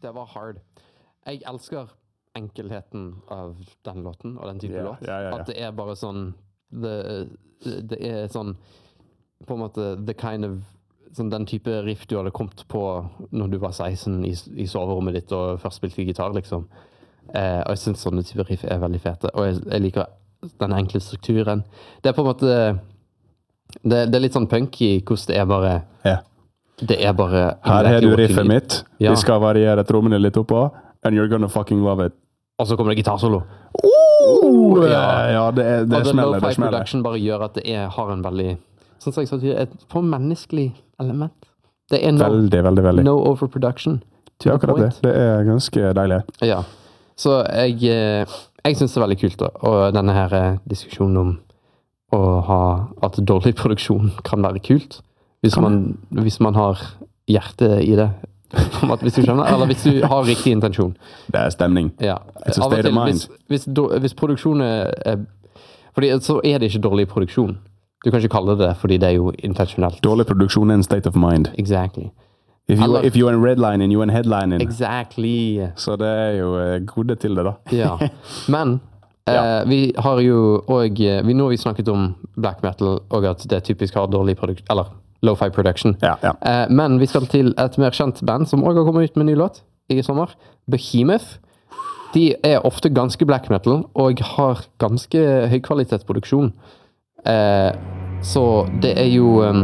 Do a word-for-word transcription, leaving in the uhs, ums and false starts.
det var hard. Jeg elsker enkelheten av den låten, og den type yeah, låt. Yeah, yeah, yeah. At det er bare sånn, det, det er sånn, på en måte, the kind of, sånn den type riff du hadde kommet på når du var seksten i, i soverommet ditt og først spilte gitar, liksom. Eh, og jeg synes sånne type riff er veldig fete, og jeg, jeg liker den enkle strukturen. Det er på en måte, det, det er litt sånn punky, hvordan det er bare, yeah. det er bare... Her er du riffet mitt, ja. Vi skal variere trommene litt oppå, and you're gonna fucking love it. Og så kommer det gitarsolo. Oh, ja. ja, det, er, det og smeller, det lo-fi smeller. production bare gjør at det er, har en veldig, sånn som jeg sa til, et på menneskelig element. Det er no, veldig, veldig, veldig. no overproduction. Det er akkurat det. Det er ganske deilig. Ja. Så jeg, jeg synes det er veldig kult da. Og denne her diskusjonen om å ha at dårlig produksjon kan være kult. Hvis, man, hvis man har hjerte i det. Hvis du skjønner, eller hvis du har riktig intensjon. Det er stemning. Ja. It's a state of mind. Hvis, hvis, hvis produksjonen er... Fordi så er det ikke dårlig produksjon. Du kan ikke kalle det det, fordi det er jo intensjonelt. Dårlig produksjon er en state of mind. Exactly. If you, Eller, if you're in redlining, you're in headlining. Exactly. Så det er jo gode til det da. Ja. Men ja. eh, vi har jo, og vi nå har vi snakket om black metal, og at det typisk har dårlig produksjon, eller lo-fi production. Ja, ja. Eh, men vi skal til et mer kjent band som også har kommet ut med en ny låt i sommer. Behemoth. De er ofte ganske black metal og har ganske høykvalitetsproduksjon. Eh, så det er jo... Um,